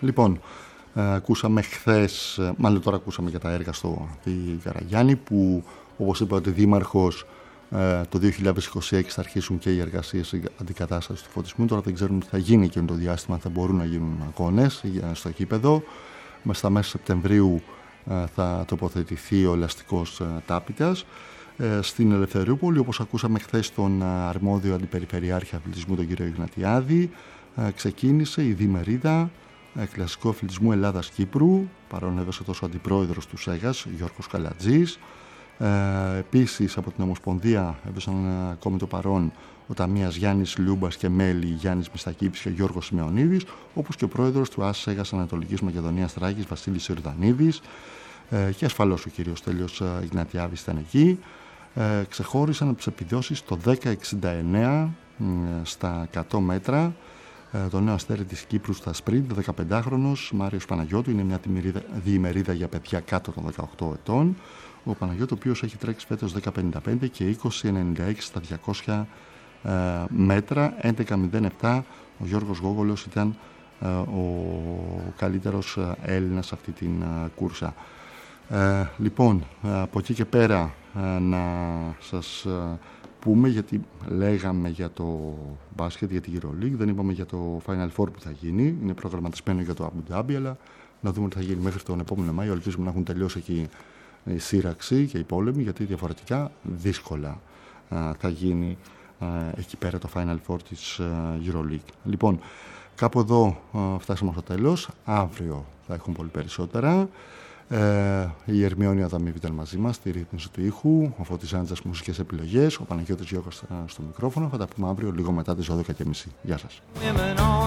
Λοιπόν, ακούσαμε χθες, μάλλον τώρα ακούσαμε για τα έργα στο Καραγιάννη, που όπως είπε ο Δήμαρχος, το 2026 θα αρχίσουν και οι εργασίες αντικατάστασης του φωτισμού. Τώρα δεν ξέρουμε τι θα γίνει και το διάστημα, θα μπορούν να γίνουν αγώνες στο γήπεδο. Στα μέσα Σεπτεμβρίου θα τοποθετηθεί ο ελαστικός τάπητας. Στην Ελευθερούπολη, όπως ακούσαμε χθες τον αρμόδιο αντιπεριφερειάρχη αθλητισμού, τον κύριο Ιγνατιάδη, ξεκίνησε η διημερίδα κλασικού αθλητισμού Ελλάδας-Κύπρου. Παρόν έδωσε τόσο ο αντιπρόεδρος του ΣΕΓΑΣ, Γιώργος Καλατζής. Επίσης από την Ομοσπονδία έδωσαν ακόμη το παρόν ο ταμείας Γιάννης Λούμπας και μέλη Γιάννης Μιστακήπης και Γιώργος Σημεωνίδης, όπως και ο πρόεδρος του ΑΣΕΓΑΣ Ανατολικής Μακεδονίας Τράκης, Βασίλης Ιορδανίδης, και ασφαλώς ο κύριος Τέλειος Ιγνατιάδης ήταν εκεί. Ξεχώρισαν από τις επιδόσεις το 1069 στα 100 μέτρα, το νέο αστέρι της Κύπρου στα σπριντ, 15χρονος Μάριος Παναγιώτου. Είναι μια διημερίδα για παιδιά κάτω των 18 ετών. Ο Παναγιώτου, ο οποίος έχει τρέξει φέτος 10.55 και 20.96 στα 200 μέτρα, 11.07. Ο Γιώργος Γόγολος ήταν ο καλύτερος Έλληνας σε αυτή την κούρσα. Λοιπόν, από εκεί και πέρα να σας πούμε, γιατί λέγαμε για το μπάσκετ, για τη EuroLeague, δεν είπαμε για το Final Four που θα γίνει. Είναι προγραμματισμένο για το Abu Dhabi, αλλά να δούμε τι θα γίνει μέχρι τον επόμενο Μάιο. Ελπίζουμε να έχουν τελειώσει εκεί η σύραξη και οι πόλεμοι, γιατί διαφορετικά δύσκολα θα γίνει εκεί πέρα το Final Four της EuroLeague. Λοιπόν, κάπου εδώ φτάσαμε στο τέλος. Αύριο θα έχουν πολύ περισσότερα. Η Ερμιόνια Αδαμίβη ήταν μαζί μας στη ρύθμιση του ήχου, ο Φώτης Άντζας μουσικές επιλογές, ο Παναγιώτης Γιώργος στο μικρόφωνο. Θα τα πούμε αύριο λίγο μετά τις 12.30. Γεια σας.